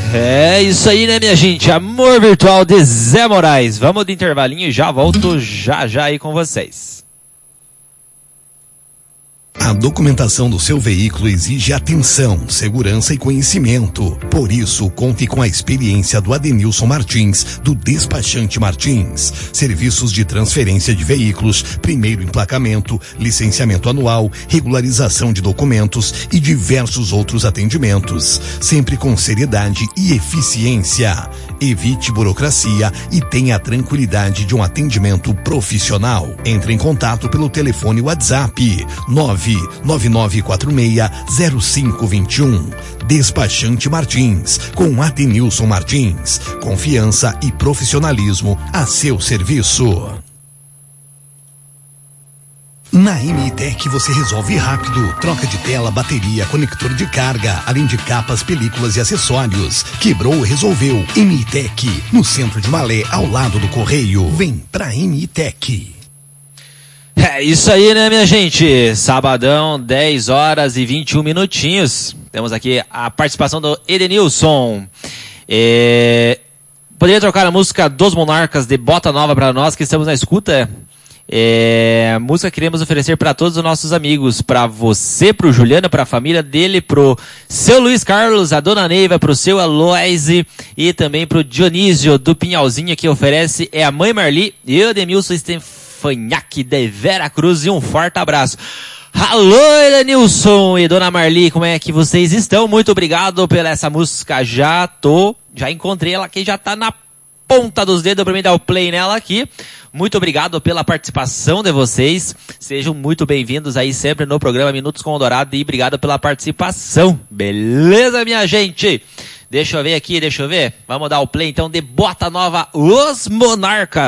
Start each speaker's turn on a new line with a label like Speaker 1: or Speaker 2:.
Speaker 1: É isso aí, né, minha gente? Amor Virtual de Zé Moraes. Vamos de intervalinho e já volto já aí com vocês.
Speaker 2: A documentação do seu veículo exige atenção, segurança e conhecimento. Por isso, conte com a experiência do Adenilson Martins, do Despachante Martins. Serviços de transferência de veículos, primeiro emplacamento, licenciamento anual, regularização de documentos e diversos outros atendimentos. Sempre com seriedade e eficiência. Evite burocracia e tenha a tranquilidade de um atendimento profissional. Entre em contato pelo telefone WhatsApp 999460521. Despachante Martins, com Adenilson Martins. Confiança e profissionalismo a seu serviço. Na MITEC você resolve rápido. Troca de tela, bateria, conector de carga, além de capas, películas e acessórios. Quebrou, resolveu. MITEC, no centro de Malé, ao lado do Correio. Vem pra MITEC.
Speaker 1: É isso aí, né, minha gente? Sabadão, 10 horas e 21 minutinhos. Temos aqui a participação do Edenilson. Poderia trocar a música dos Monarcas de Bota Nova para nós que estamos na escuta? Música que queremos oferecer para todos os nossos amigos, para você, pro Juliano, para a família dele, pro seu Luiz Carlos, a dona Neiva, pro seu Aloise e também pro Dionísio do Pinhalzinho, que oferece a mãe Marli e o Demilson Stefanhac de Vera Cruz, e um forte abraço. Alô, Edenilson e dona Marli, como é que vocês estão? Muito obrigado pela essa música, já encontrei ela aqui, já tá na ponta dos dedos para mim dar o play nela aqui. Muito obrigado pela participação de vocês. Sejam muito bem-vindos aí sempre no programa Minutos com o Dourado e obrigado pela participação. Beleza, minha gente? Deixa eu ver. Vamos dar o play então de Bota Nova, Os Monarcas.